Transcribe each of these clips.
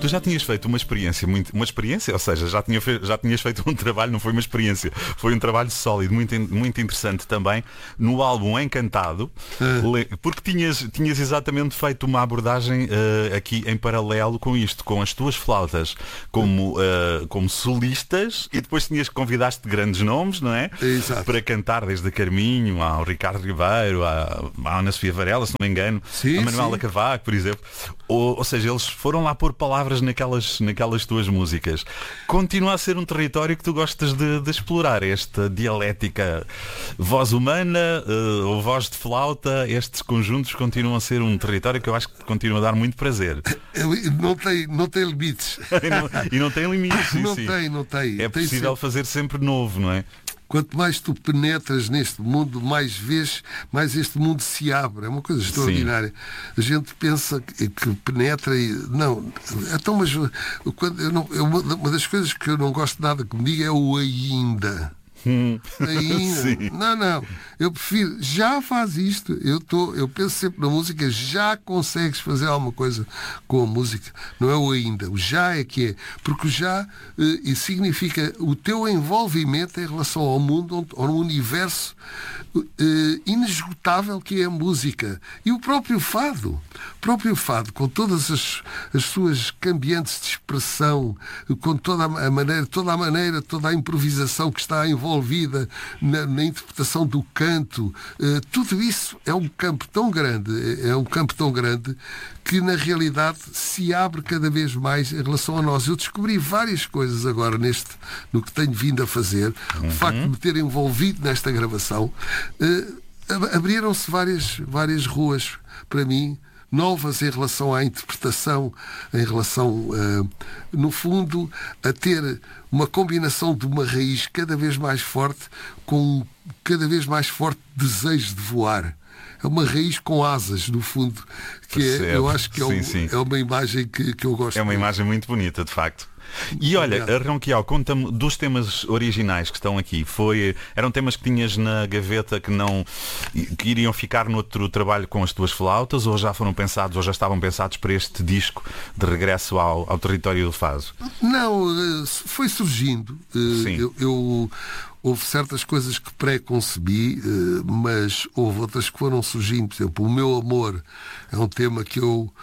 Tu já tinhas feito uma experiência, uma experiência, ou seja, já tinhas feito um trabalho, não foi uma experiência, foi um trabalho sólido, muito interessante também, no álbum Encantado, porque tinhas exatamente feito uma abordagem aqui em paralelo com isto, com as tuas flautas como solistas, e depois convidaste grandes nomes, não é? Exato. Para cantar, desde a Carminho, ao Ricardo Ribeiro, à Ana Sofia Varela, se não me engano, sim, a Manuela Cavaco, por exemplo. Ou seja, eles foram lá pôr palavras naquelas tuas músicas. Continua a ser um território que tu gostas de explorar, esta dialética voz humana ou voz de flauta, estes conjuntos continuam a ser um território que eu acho que continua a dar muito prazer. Não tem limites. E não tem limites. Não tem. É possível fazer sempre novo, não é? Quanto mais tu penetras neste mundo, mais vês, mais este mundo se abre. É uma coisa extraordinária. Sim. A gente pensa que penetra e... Não. Então, mas uma das coisas que eu não gosto nada que me diga é o ainda. Ainda. Não. Eu prefiro, já faz isto. Eu penso sempre na música, já consegues fazer alguma coisa com a música. Não é o ainda. O já é que é. Porque o já significa o teu envolvimento em relação ao mundo, ao universo inesgotável que é a música. E o próprio fado, com todas as suas cambiantes de expressão, com toda a maneira, toda a improvisação que está envolvida na interpretação do canto, tudo isso é um campo tão grande, que na realidade se abre cada vez mais em relação a nós. Eu descobri várias coisas agora no que tenho vindo a fazer. O facto de me ter envolvido nesta gravação, abriram-se várias ruas para mim, novas em relação à interpretação, em relação, no fundo, a ter uma combinação de uma raiz cada vez mais forte com cada vez mais forte desejo de voar. É uma raiz com asas, no fundo, que eu acho que é uma imagem que eu gosto. É uma imagem muito bonita, de facto. E olha, Ronquial, conta-me dos temas originais que estão aqui. Eram temas que tinhas na gaveta que iriam ficar no outro trabalho com as tuas flautas, ou já foram pensados, ou já estavam pensados para este disco de regresso ao território do fado? Não, foi surgindo. Houve certas coisas que pré-concebi, mas houve outras que foram surgindo. Por exemplo, O Meu Amor é um tema que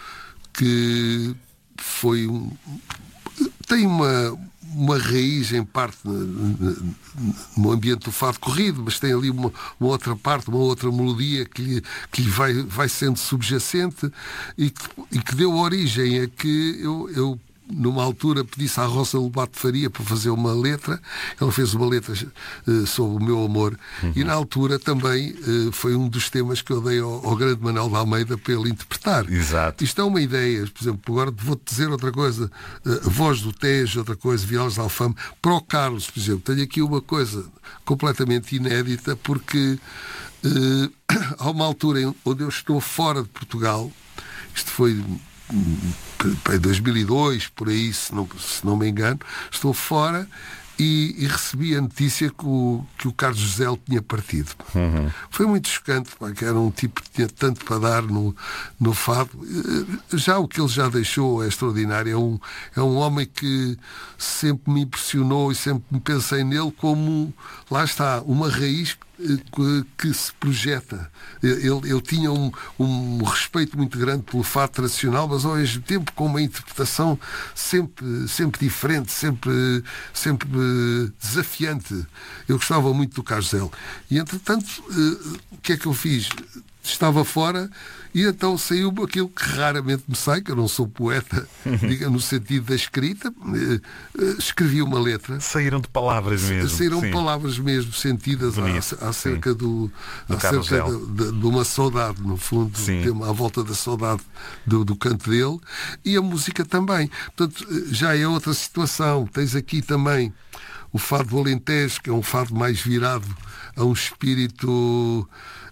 foi tem uma raiz em parte no ambiente do fado corrido, mas tem ali uma outra parte, uma outra melodia que lhe vai sendo subjacente e que deu origem a que eu numa altura pedisse à Rosa Lobato Faria para fazer uma letra. Ela fez uma letra sobre o meu amor. E na altura também foi um dos temas que eu dei ao grande Manuel de Almeida para ele interpretar. Exato. Isto é uma ideia. Por exemplo, agora vou-te dizer outra coisa. Voz do Tejo, outra coisa, Violas de Alfama. Para o Carlos, por exemplo, tenho aqui uma coisa completamente inédita, porque há uma altura onde eu estou fora de Portugal. Isto foi em 2002, por aí, se não me engano. Estou fora e recebi a notícia que o Carlos José tinha partido. Foi muito chocante, que era um tipo que tinha tanto para dar no fado. Já o que ele já deixou é extraordinário. É um homem que sempre me impressionou e sempre me pensei nele como, lá está, uma raiz que se projeta. Ele tinha um respeito muito grande pelo fado tradicional, mas ao mesmo tempo com uma interpretação sempre diferente, sempre desafiante. Eu gostava muito do Carlos Zé. E entretanto, o que é que eu fiz? Estava fora e então saiu aquilo que raramente me sai, que eu não sou poeta, diga, no sentido da escrita. Escrevi uma letra. Saíram de palavras mesmo. Saíram palavras mesmo sentidas acerca de uma saudade, no fundo, à volta da saudade do canto dele, e a música também. Portanto, já é outra situação. Tens aqui também o fado do Alentejo, que é um fado mais virado a um espírito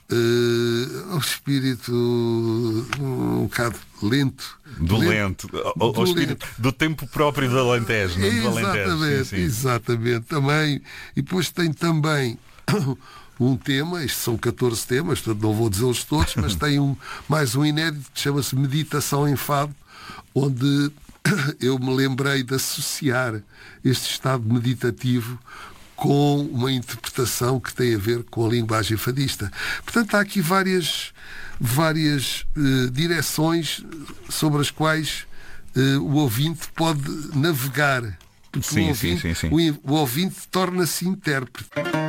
um bocado lento. Do tempo próprio do Alentejo. Exatamente. Também. E depois tem também um tema, isto são 14 temas, portanto não vou dizê-los todos, mas tem mais um inédito que chama-se Meditação em Fado, onde eu me lembrei de associar este estado meditativo com uma interpretação que tem a ver com a linguagem fadista. Portanto, há aqui várias direções sobre as quais o ouvinte pode navegar. Porque Sim. o ouvinte torna-se intérprete.